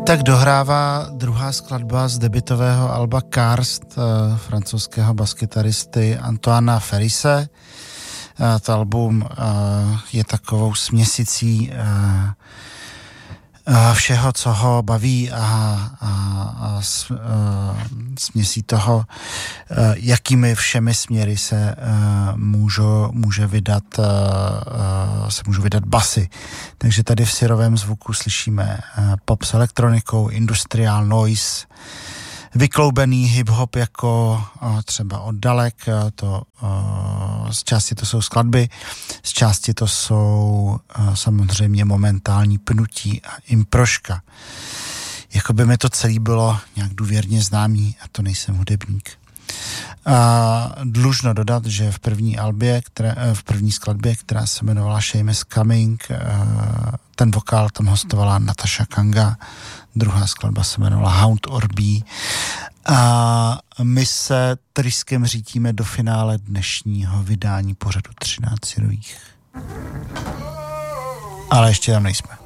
Tak dohrává druhá skladba z debutového alba Karst francouzského baskytaristy Antoana Ferise. To album je takovou směsicí všeho, co ho baví a směsí toho, jakými všemi směry se můžou vydat basy. Takže tady v syrovém zvuku slyšíme pop s elektronikou, industrial noise, vykloubený hip-hop jako třeba oddalek, z části to jsou skladby, z části to jsou samozřejmě momentální pnutí a improška. Jakoby mi to celé bylo nějak důvěrně známý a to nejsem hudebník. Dlužno dodat, že v první skladbě, která se jmenovala Shame is Coming, ten vokál tam hostovala Natasha Kanga, druhá skladba se jmenovala Hound or Bee. A my se tryskem řítíme do finále dnešního vydání pořadu 13 nových. Ale ještě tam nejsme.